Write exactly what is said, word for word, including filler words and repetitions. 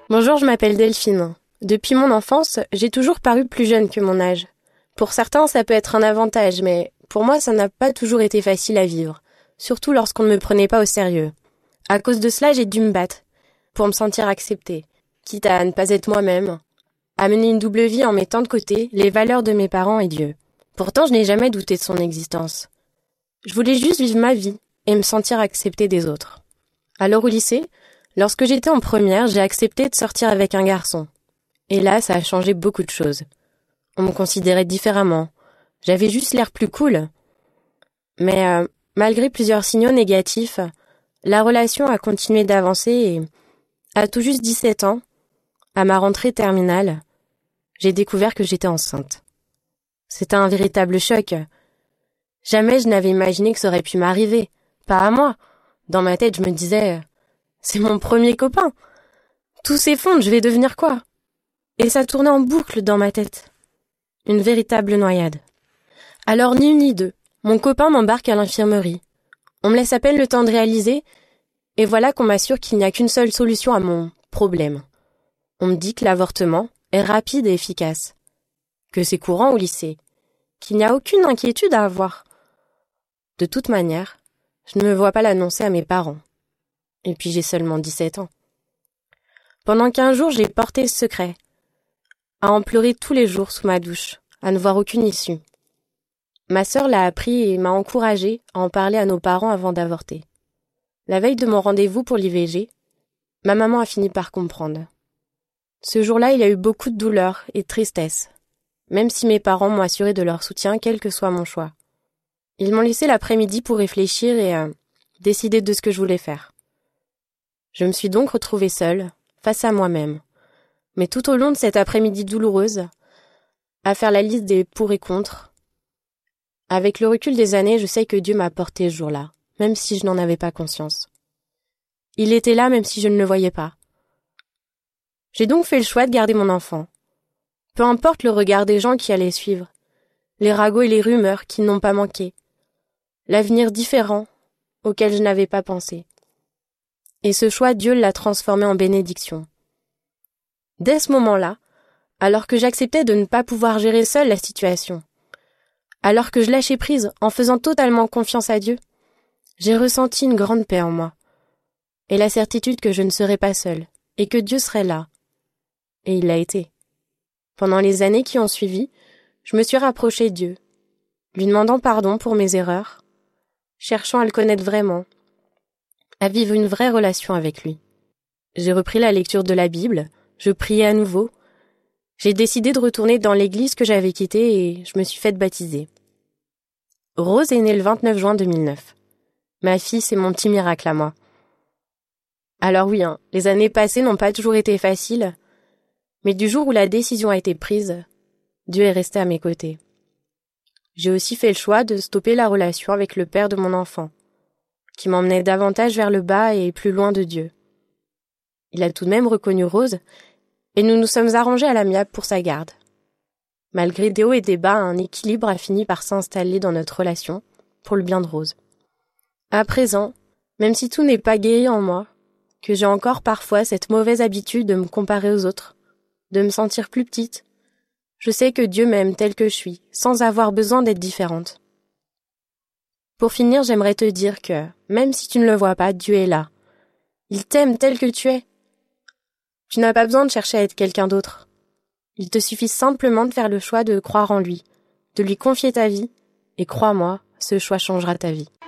Bonjour, je m'appelle Delphine. Depuis mon enfance, j'ai toujours paru plus jeune que mon âge. Pour certains, ça peut être un avantage, mais pour moi, ça n'a pas toujours été facile à vivre, surtout lorsqu'on ne me prenait pas au sérieux. À cause de cela, j'ai dû me battre, pour me sentir acceptée, quitte à ne pas être moi-même, à mener une double vie en mettant de côté les valeurs de mes parents et Dieu. Pourtant, je n'ai jamais douté de son existence. Je voulais juste vivre ma vie et me sentir acceptée des autres. Alors au lycée, lorsque j'étais en première, j'ai accepté de sortir avec un garçon. Et là, ça a changé beaucoup de choses. On me considérait différemment. J'avais juste l'air plus cool. Mais euh, malgré plusieurs signaux négatifs, la relation a continué d'avancer et, à tout juste dix-sept ans, à ma rentrée terminale, j'ai découvert que j'étais enceinte. C'était un véritable choc. Jamais je n'avais imaginé que ça aurait pu m'arriver. Pas à moi. Dans ma tête, je me disais, c'est mon premier copain. Tout s'effondre, je vais devenir quoi? Et ça tournait en boucle dans ma tête. Une véritable noyade. Alors ni une ni deux, mon copain m'embarque à l'infirmerie. On me laisse à peine le temps de réaliser, et voilà qu'on m'assure qu'il n'y a qu'une seule solution à mon problème. On me dit que l'avortement est rapide et efficace, que c'est courant au lycée, qu'il n'y a aucune inquiétude à avoir. De toute manière, je ne me vois pas l'annoncer à mes parents. Et puis j'ai seulement dix-sept ans. Pendant quinze jours, j'ai porté ce secret, à en pleurer tous les jours sous ma douche, à ne voir aucune issue. Ma sœur l'a appris et m'a encouragée à en parler à nos parents avant d'avorter. La veille de mon rendez-vous pour l'I V G, ma maman a fini par comprendre. Ce jour-là, il y a eu beaucoup de douleur et de tristesse, même si mes parents m'ont assuré de leur soutien, quel que soit mon choix. Ils m'ont laissé l'après-midi pour réfléchir et euh, décider de ce que je voulais faire. Je me suis donc retrouvée seule, face à moi-même, mais tout au long de cette après-midi douloureuse, à faire la liste des pour et contre. Avec le recul des années, je sais que Dieu m'a porté ce jour-là, même si je n'en avais pas conscience. Il était là même si je ne le voyais pas. J'ai donc fait le choix de garder mon enfant. Peu importe le regard des gens qui allaient suivre, les ragots et les rumeurs qui n'ont pas manqué, l'avenir différent auquel je n'avais pas pensé. Et ce choix, Dieu l'a transformé en bénédiction. Dès ce moment-là, alors que j'acceptais de ne pas pouvoir gérer seule la situation, alors que je lâchais prise en faisant totalement confiance à Dieu, j'ai ressenti une grande paix en moi, et la certitude que je ne serais pas seule, et que Dieu serait là. Et il l'a été. Pendant les années qui ont suivi, je me suis rapprochée de Dieu, lui demandant pardon pour mes erreurs, cherchant à le connaître vraiment, à vivre une vraie relation avec lui. J'ai repris la lecture de la Bible, je priais à nouveau, j'ai décidé de retourner dans l'église que j'avais quittée et je me suis faite baptiser. Rose est née le vingt-neuf juin deux mille neuf. Ma fille, c'est mon petit miracle à moi. Alors oui, hein, les années passées n'ont pas toujours été faciles, mais du jour où la décision a été prise, Dieu est resté à mes côtés. J'ai aussi fait le choix de stopper la relation avec le père de mon enfant, qui m'emmenait davantage vers le bas et plus loin de Dieu. Il a tout de même reconnu Rose, et nous nous sommes arrangés à l'amiable pour sa garde. Malgré des hauts et des bas, un équilibre a fini par s'installer dans notre relation, pour le bien de Rose. À présent, même si tout n'est pas guéri en moi, que j'ai encore parfois cette mauvaise habitude de me comparer aux autres, de me sentir plus petite, je sais que Dieu m'aime telle que je suis, sans avoir besoin d'être différente. Pour finir, j'aimerais te dire que, même si tu ne le vois pas, Dieu est là. Il t'aime tel que tu es. Tu n'as pas besoin de chercher à être quelqu'un d'autre. Il te suffit simplement de faire le choix de croire en lui, de lui confier ta vie, et crois-moi, ce choix changera ta vie.